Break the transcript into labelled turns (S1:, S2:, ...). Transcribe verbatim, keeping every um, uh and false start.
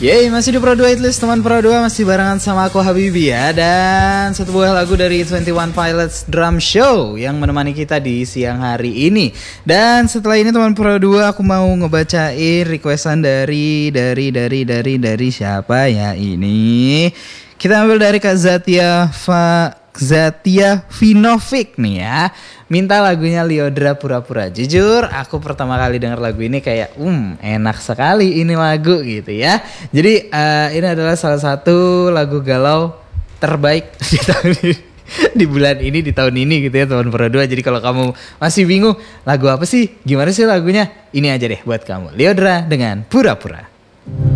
S1: Yeay, masih di Pro dua Hitlist teman Pro dua, masih barengan sama aku Habibie ya. Dan satu buah lagu dari Twenty One Pilots Drum Show yang menemani kita di siang hari ini. Dan setelah ini teman Pro dua, aku mau ngebacain requestan dari Dari Dari Dari Dari siapa ya ini. Kita ambil dari Kak Zatia Fa Zatia Vinovic nih ya. Minta lagunya Lyodra Pura-Pura. Jujur aku pertama kali denger lagu ini kayak um enak sekali ini lagu gitu ya. Jadi uh, ini adalah salah satu lagu galau terbaik di tahun ini, di bulan ini, di tahun ini gitu ya teman Pro dua. Jadi kalau kamu masih bingung lagu apa sih, gimana sih lagunya, ini aja deh buat kamu, Lyodra dengan Pura-Pura.